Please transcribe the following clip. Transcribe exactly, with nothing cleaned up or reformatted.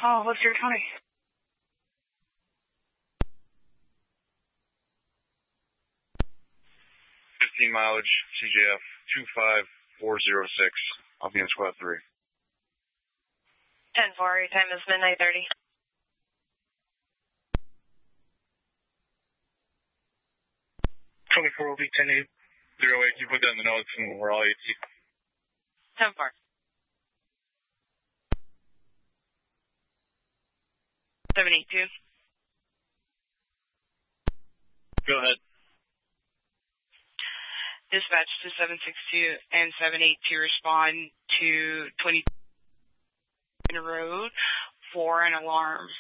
Oh, what's your twenty? fifteen mileage, C J F two five four zero six. I'll be in squad three. ten four, your time is midnight thirty. twenty-four will be ten eight. zero eight, you put down the notes and we're all eight. ten four. seven eight two. Go ahead. Dispatch to seven six two and seven eight two respond to twenty road for an alarm.